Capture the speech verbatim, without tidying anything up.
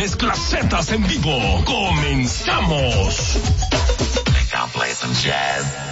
Mezcla Zetas en vivo. Comenzamos. Play some jazz.